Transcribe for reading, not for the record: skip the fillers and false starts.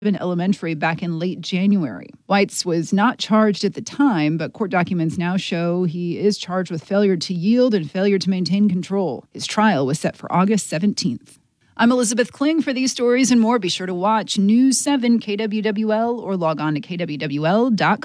Elementary back in late January. Weitz was not charged at the time, but court documents now show he is charged with failure to yield and failure to maintain control. His trial was set for August 17th. I'm Elizabeth Kling. For these stories and more, be sure to watch News 7 KWWL or log on to kwwl.com.